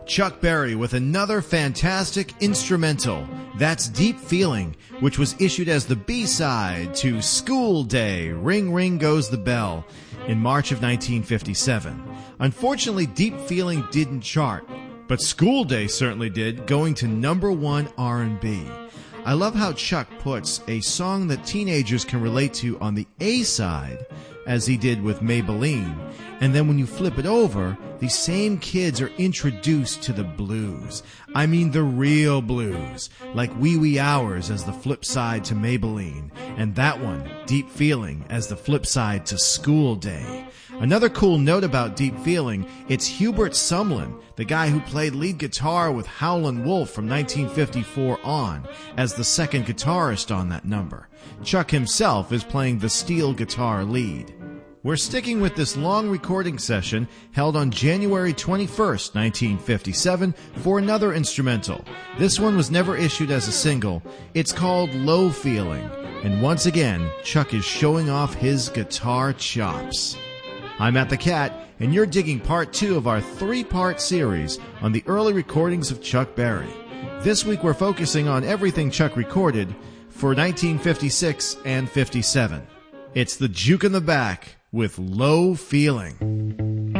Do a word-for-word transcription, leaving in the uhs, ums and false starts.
Chuck Berry with another fantastic instrumental. That's Deep Feeling, which was issued as the B-side to School Day, Ring Ring Goes the Bell, in March of nineteen fifty-seven. Unfortunately, Deep Feeling didn't chart, but School Day certainly did, going to number one R and B. I love how Chuck puts a song that teenagers can relate to on the A-side, as he did with Maybelline, and then when you flip it over, these same kids are introduced to the blues. I mean the real blues, like Wee Wee Hours as the flip side to Maybelline, and that one, Deep Feeling, as the flip side to School Day. Another cool note about Deep Feeling, it's Hubert Sumlin, the guy who played lead guitar with Howlin' Wolf from nineteen fifty-four on, as the second guitarist on that number. Chuck himself is playing the steel guitar lead. We're sticking with this long recording session held on January twenty-first, nineteen fifty-seven, for another instrumental. This one was never issued as a single. It's called Low Feeling, and once again, Chuck is showing off his guitar chops. I'm At the Cat, and you're digging part two of our three-part series on the early recordings of Chuck Berry. This week we're focusing on everything Chuck recorded for nineteen fifty-six and fifty-seven. It's the Juke in the Back with Low Feeling.